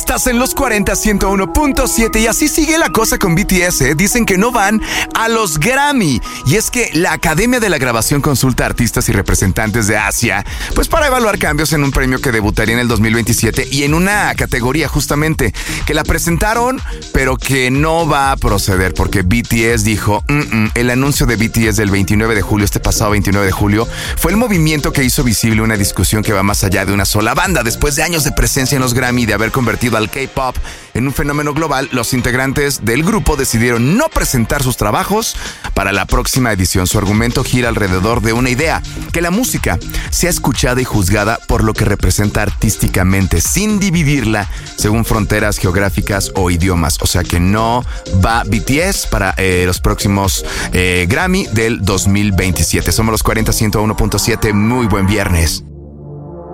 Estás en los 40-101.7 y así sigue la cosa con BTS, ¿eh? Dicen que no van a los Grammy. Y es que la Academia de la Grabación consulta a artistas y representantes de Asia, pues para evaluar cambios en un premio que debutaría en el 2027 y en una categoría justamente que la presentaron, pero que no va a proceder porque BTS dijo, el anuncio de BTS del 29 de julio, este pasado 29 de julio, fue el movimiento que hizo visible una discusión que va más allá de una sola banda. Después de años de presencia en los Grammy y de haber convertido al K-pop en un fenómeno global, los integrantes del grupo decidieron no presentar sus trabajos para la próxima edición. Su argumento gira alrededor de una idea: que la música sea escuchada y juzgada por lo que representa artísticamente, sin dividirla según fronteras geográficas o idiomas. O sea que no va BTS para los próximos Grammy del 2027. Somos los 40-101.7. Muy buen viernes.